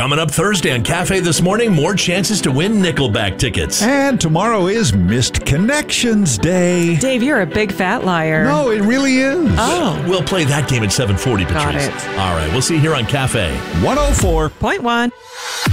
Coming up Thursday on Cafe This Morning, more chances to win Nickelback tickets. And tomorrow is Missed Connections Day. Dave, you're a big fat liar. No, it really is. Oh. We'll play that game at 7:40, Patrice. Got it. All right, we'll see you here on Cafe 104. 0.1.